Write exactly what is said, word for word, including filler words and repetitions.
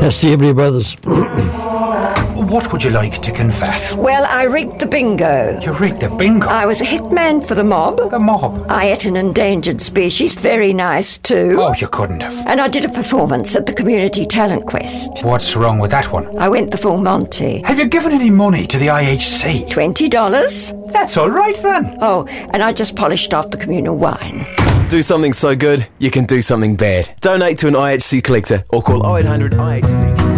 Uh, Seabury Brothers. What would you like to confess? Well, I rigged the bingo. You rigged the bingo? I was a hitman for the mob. The mob? I ate an endangered species, very nice too. Oh, you couldn't have. And I did a performance at the Community Talent Quest. What's wrong with that one? I went the full Monty. Have you given any money to the I H C? Twenty dollars. That's all right then. Oh, and I just polished off the communal wine. Do something so good, you can do something bad. Donate to an I H C collector or call oh eight hundred I H C.